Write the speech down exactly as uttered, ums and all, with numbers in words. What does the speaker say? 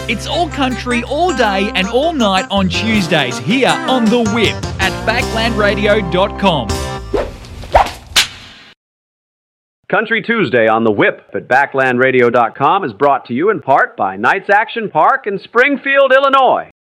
It's all country, all day and all night on Tuesdays here on The Whip at backland radio dot com. Country Tuesday on The Whip at backland radio dot com is brought to you in part by Knights Action Park in Springfield, Illinois.